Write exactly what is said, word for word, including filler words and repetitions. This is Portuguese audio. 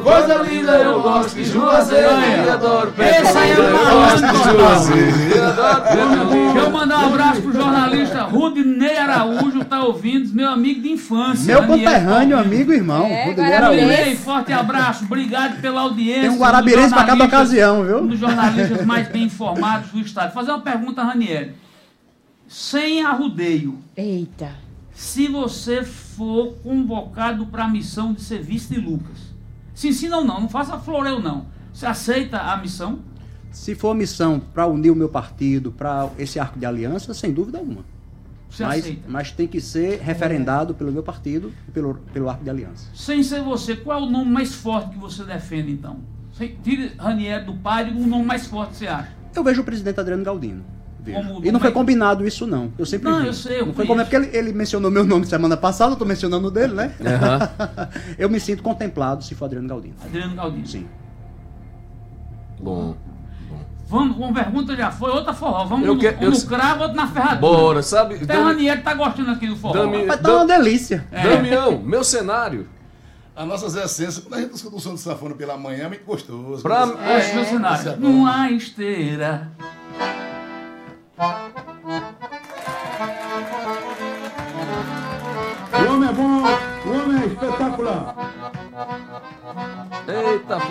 coisa linda, eu gosto de Juazeiro e adoro Esse aí é o eu gosto de malandro. Juazeiro e adoro Petrolina. Deixa eu mandar um abraço pro jornalista Rudinei Araújo, tá ouvindo, meu amigo de infância. Meu Daniel conterrâneo, Paulino. amigo e irmão. É, Rudinei Guarabirense. Araújo. Rudinei, forte abraço, obrigado pela audiência. Tem um guarabirense pra cada ocasião, viu? Um dos jornalistas mais bem informados do estado. Fazer uma pergunta, Ranieri. Sem arrudeio, Eita. se você for convocado para a missão de ser vice de Lucas, se ensina ou não, não faça floreio não. Você aceita a missão? Se for missão para unir o meu partido, para esse arco de aliança, sem dúvida alguma. Você Mas, aceita? mas tem que ser referendado pelo meu partido e pelo, pelo arco de aliança. Sem ser você, qual é o nome mais forte que você defende então? Sem- Tire Ranieri do páreo, o nome mais forte que você acha? Eu vejo o presidente Adriano Galdino. vejo. Como- E não foi como é- combinado isso, não. Eu sempre Não, vi. eu sei, eu Não foi conheço. combinado, porque ele, ele mencionou meu nome semana passada, eu estou mencionando o dele, né? Aham. Eu me sinto contemplado se for Adriano Galdino. Adriano Galdino. Sim. Bom. Vamos, uma pergunta já foi, outra forró. Vamos Eu no, que- um eu- no cravo, outro na ferradura. Bora, sabe? Até Dami- Ranieri tá gostando aqui do forró. Dami- Mas tá uma delícia. É. Damião, meu cenário. A nossa essência, quando a gente escuta o som do sanfona pela manhã, é muito gostoso. Pra- Quando você- É, meu cenário. Isso é bom. Numa esteira.